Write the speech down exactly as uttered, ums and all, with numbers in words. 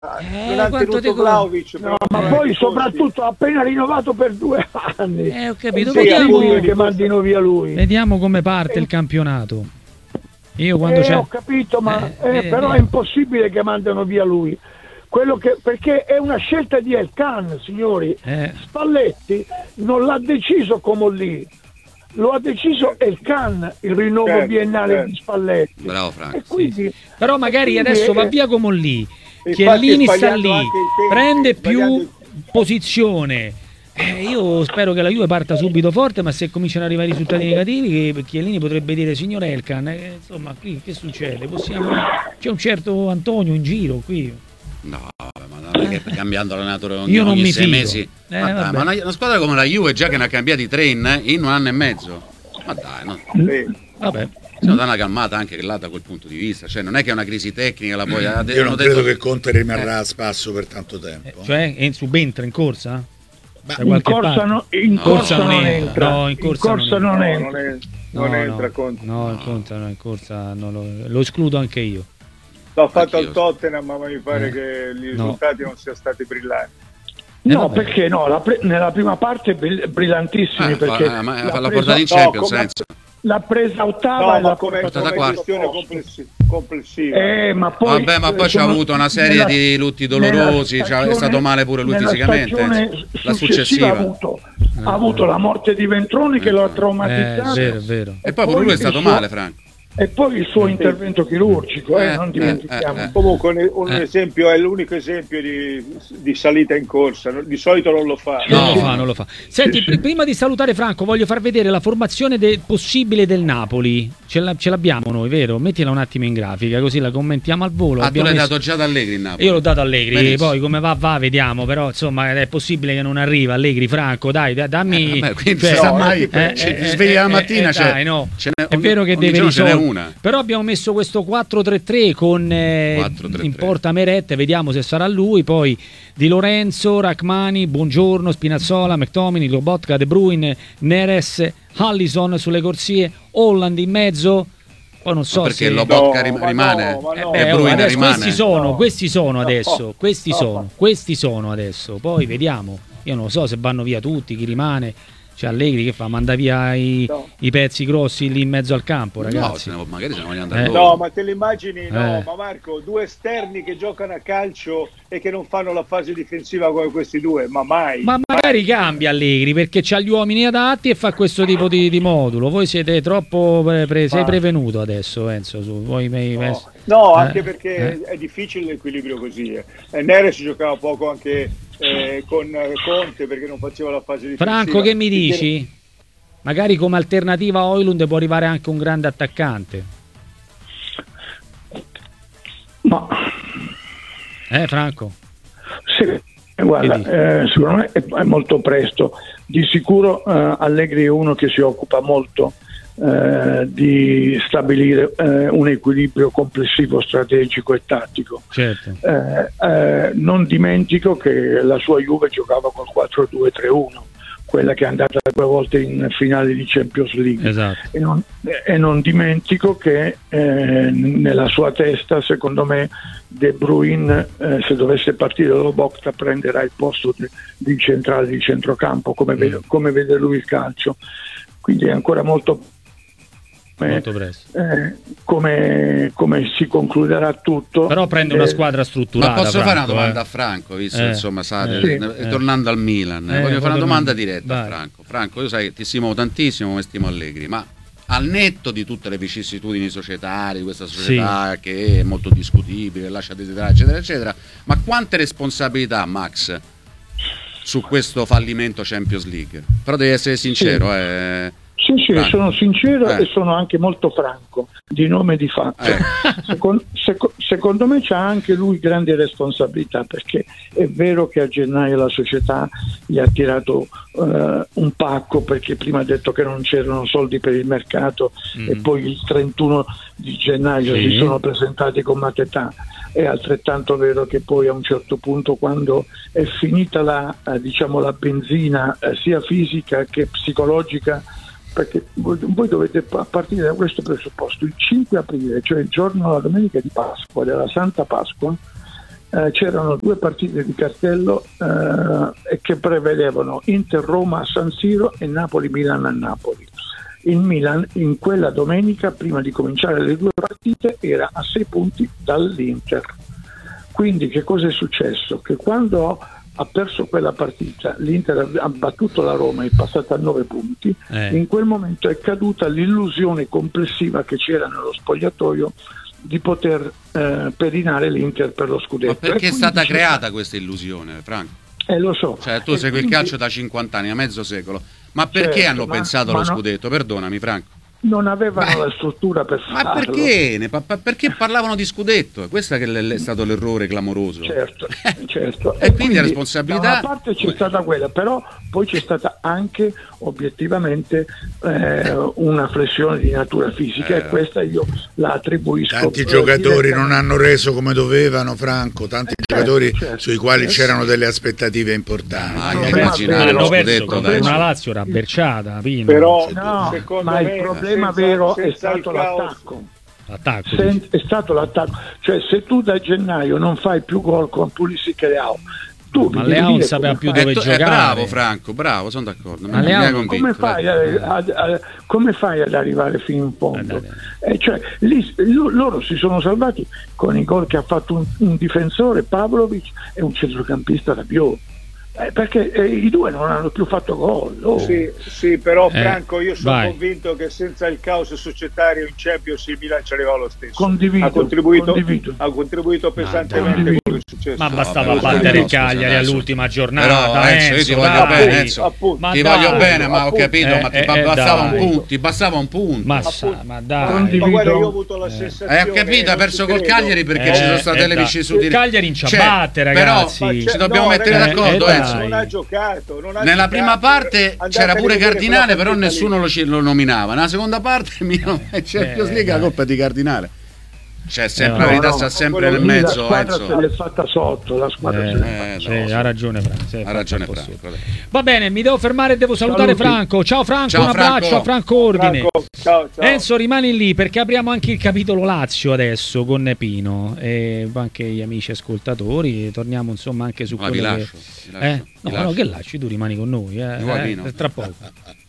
Eh, non ha quanto tenuto te Vlahovic, No, ma poi soprattutto ha appena rinnovato per due anni. Eh, ho capito. Sì, Vediamo, che mandino via lui. vediamo come parte il campionato. Io quando Eh, c'è... ho capito, ma Eh, eh, eh, però eh. è impossibile che mandano via lui. Quello che, perché è una scelta di El Khan, signori. Eh. Spalletti non l'ha deciso Comolli, lo ha deciso El Khan, il rinnovo Certo, biennale certo. di Spalletti. Bravo Franco. E quindi, Sì, sì. Però magari quindi adesso è- va via come lì, Infatti, Chiellini sta sbagliando lì, anche i tempi, prende più sbagliando- posizione. Eh, io spero che la Juve parta subito forte, ma se cominciano ad arrivare i risultati negativi, che Chiellini potrebbe dire: signor Elkan, eh, insomma, qui che succede? Possiamo... C'è un certo Antonio in giro qui. No, ma non è che cambiando allenatore ogni, Io non ogni mi sei fido. mesi. Eh, ma dai, vabbè. ma una, una squadra come la Juve già che ne ha cambiati tre in, in un anno e mezzo. Ma dai, no. Sì. Vabbè. Se non dà una calmata anche là da quel punto di vista, cioè non è che è una crisi tecnica, la poi Io non hanno credo detto- che Conte rimarrà Eh. a spasso per tanto tempo. Cioè, in subentra in corsa? Ma Da in qualche corsa, parte? no- in No, corsa non non entra. entra, No, in corsa non non No, entra. non, è- No, non entra no, Conte. no, in corsa, no, in corsa no, lo, lo escludo anche io. L'ho fatto Anch'io. al Tottenham, ma mi pare Eh. che i No. risultati non siano stati brillanti. Eh, No, vabbè. perché no? La pre- nella prima parte brill- brillantissimi Eh, fa- perché eh, ma l'ha l'ha presa- portata in no, Champions, come- senza. l'ha presa ottava No, e ma l'ha come, portata portata come quarta. gestione complessi- complessiva. Eh, ma poi, Vabbè, ma poi eh, c'ha sono- avuto una serie nella- di lutti nella dolorosi, c'ha- è stagione- stato male pure lui nella fisicamente, stagione la successiva successiva. ha avuto, ha avuto la morte di Ventroni che lo ha Eh, traumatizzato. è vero, è vero. E poi pure lui è stato il suo- male, Franco. E poi il suo intervento chirurgico, eh, Eh, non eh, dimentichiamo. eh, eh. Comunque un, un Eh. esempio è l'unico esempio di, di salita in corsa, no? Di solito non lo fa. Non sì. lo fa, non lo fa. Senti, pr- prima di salutare Franco, voglio far vedere la formazione de- possibile del Napoli. Ce, la- ce l'abbiamo noi, vero? Mettila un attimo in grafica, così la commentiamo al volo. Ah, tu Abbiamo l'hai messo- dato già da Allegri in Napoli. Io l'ho dato a Allegri, Benissimo. poi come va va vediamo, però insomma è possibile che non arriva Allegri, Franco, dai, da- dammi... Eh, vabbè, quindi cioè, si sa no, mai, eh, ci eh, svegli la eh, mattina, eh, c'è- dai, no. ce n'è- È ogni- vero che ogni deve giorno ce n'è risolvere, una. però abbiamo messo questo quattro tre tre con eh, quattro tre tre. in porta Meret, vediamo se sarà lui, poi Di Lorenzo, Rachmani, Buongiorno, Spinazzola, McTominay, Lobotka, De Bruyne, Neres, Allison sulle corsie, Holland in mezzo, poi non so Ma perché se... Lobotka No, rim- ma rimane no, ma Eh no. beh, e oh, Bruyne adesso rimane. questi sono, No. questi sono adesso, No. questi No. sono, questi sono adesso, poi vediamo. Io non lo so se vanno via tutti, chi rimane. C'è Allegri che fa, manda via i, No. i pezzi grossi lì in mezzo al campo, No, ragazzi. se ne- magari se ne vogliono andare Eh. loro. No, ma te le immagini? No, Eh. ma Marco, due esterni che giocano a calcio e che non fanno la fase difensiva come questi due, ma mai. Ma magari cambia Allegri perché c'ha gli uomini adatti e fa questo tipo di, di modulo. Voi siete troppo pre- pre- sei Ma- prevenuto adesso, penso. Su. Voi mi- No, no, anche Eh, perché eh. è difficile l'equilibrio così. Eh. E Neres giocava poco anche eh, con eh, Conte perché non faceva la fase difensiva. Franco, che mi Quindi- dici? Magari come alternativa a Højlund può arrivare anche un grande attaccante. Ma Eh, Franco? sì, guarda, Che dici? eh, secondo me è, è molto presto. Di sicuro eh, Allegri è uno che si occupa molto eh, di stabilire eh, un equilibrio complessivo, strategico e tattico. Certo. Eh, eh, non dimentico che la sua Juve giocava col quattro due tre uno, quella che è andata due volte in finale di Champions League. Esatto. E non, e non dimentico che eh, nella sua testa, secondo me, De Bruyne, eh, se dovesse partire dallo Boca, prenderà il posto di, di centrale di centrocampo, come, Mm. vede, come vede lui il calcio. Quindi è ancora molto... eh, Molto presto. eh, come, come si concluderà tutto. Però prende una eh, squadra Ma strutturata. posso fare una Franco, domanda eh. a Franco, visto Eh, insomma, sa, eh, eh, sì. eh, tornando al Milan, Eh, voglio fare una voglio domanda tornare. diretta a Vai. Franco. Franco, io sai che ti stimo tantissimo, come stimo Allegri, ma al netto di tutte le vicissitudini societarie di questa società che è molto discutibile, lascia desiderare, eccetera, eccetera, ma quante responsabilità, Max, su questo fallimento Champions League? Però devi essere sincero, eh. Sì, sì, Franco. sono sincero Eh. e sono anche molto franco, di nome e di fatto. Eh. Secon- seco- secondo me c'ha anche lui grandi responsabilità, perché è vero che a gennaio la società gli ha tirato eh, un pacco, perché prima ha detto che non c'erano soldi per il mercato Mm. e poi il trentuno di gennaio Sì. si sono presentati con Matetà. È altrettanto vero che poi a un certo punto, quando è finita la, eh, diciamo, la benzina eh, sia fisica che psicologica, perché voi, voi dovete pa- partire da questo presupposto: il cinque aprile, cioè il giorno, la domenica di Pasqua, della Santa Pasqua, eh, c'erano due partite di cartello eh, che prevedevano Inter-Roma a San Siro e Napoli-Milan a Napoli. Il Milan in quella domenica, prima di cominciare le due partite, era a sei punti dall'Inter. Quindi che cosa è successo? Che quando ha perso quella partita, l'Inter ha battuto la Roma, è passata a nove punti, Eh. in quel momento è caduta l'illusione complessiva che c'era nello spogliatoio di poter eh, pedinare l'Inter per lo scudetto. Ma perché E è stata quindi creata questa illusione, Franco? Eh, lo so. Cioè, tu E segui il quindi calcio da cinquanta anni, a mezzo secolo. Ma perché Certo, hanno ma- pensato ma allo no- scudetto? Perdonami, Franco. non avevano Beh, la struttura per farlo. Ma perché? Ne pa- pa- perché parlavano di scudetto? Questo è che l- è stato l'errore clamoroso. Certo, certo. E quindi la responsabilità- Da una parte c'è stata quella, però poi c'è stata anche obiettivamente eh, una flessione di natura fisica Eh. e questa io la attribuisco. Tanti eh, giocatori non direttamente- hanno reso come dovevano, Franco, tanti certo, giocatori certo. sui quali Eh, c'erano sì. delle aspettative importanti. Ma Il anche problema immaginare vero- lo hanno perso scudetto, con dai. una Lazio rabberciata, Pino. Però No, secondo ma me il problema senza- vero è senza il stato caos- l'attacco. L'attacco, Sen- dici. è stato l'attacco, cioè se tu da gennaio non fai più gol con Pulisic e Leao, tu Ma mi devi Leao non dire sapeva come più fai- dove Eh, tu- eh, giocare. bravo Franco, bravo, sono d'accordo. Ma Mi- Leao mi hai non- convinto, come fai, dai. a- a- a- come fai ad arrivare fino in fondo? Eh, dai, dai. Eh, cioè, lì, lo- loro si sono salvati con i gol che ha fatto un, un difensore, Pavlovic, e un centrocampista Rabiot. Eh, perché eh, i due non hanno più fatto gol. Oh. Sì, sì, però Eh, Franco, io sono vai. convinto che senza il caos societario in Champions il Milan ci arrivava lo stesso. Condivido, ha contribuito, condivido. ha contribuito pesantemente Condivido. a quello che è successo. Ma No, bastava vabbè, battere no, il Cagliari scusa, adesso. all'ultima giornata. Però, Enzo, io ti voglio dai. bene, Enzo. Appunto. Ma Ti dai. voglio bene, ma ho appunto. capito, Eh, ma ti eh, bastava dai. un punto, ti bastava un punto. Ma, Appunto. sa, ma dai. Condivido. Ma guarda, io ho avuto la sensazione. Eh, ho capito, ha non perso ci col credo. Cagliari perché Eh, ci sono state eh, le dai. vicissitudini. Il Cagliari in ciabatte, Cioè, ragazzi. Però Ma ci c'è- dobbiamo no, mettere ragazzi, d'accordo, eh, Enzo. dai. Non ha giocato. Non ha Nella giocato. prima parte Andate c'era a pure rivedere Cardinale, quella però partita lì. nessuno lo, ci- lo nominava. Nella seconda parte mi Champions Eh, League la dai. colpa è di Cardinale. C'è sempre Eh, la no, verità, no, sta sempre quello nel lì Lì la mezzo, squadra se Enzo. l'è fatta sotto, la squadra se l'è Eh, fatta Sì, no, sì. ha ragione Franco. sì, Ha fa- ragione fa Franco. sotto. Va bene, mi devo fermare e devo salutare Saluti. Franco. Ciao Franco, Ciao, un abbraccio Franco. a Franco Ordine. Franco, ciao, ciao. Enzo, rimani lì perché apriamo anche il capitolo Lazio adesso con Pino e anche gli amici ascoltatori. Torniamo insomma anche su Ma vi quello che... lascio, vi lascio, Eh? vi No, lascio. no, che lasci? Tu rimani con noi, eh, Mi vuoi, eh, Pino? tra poco.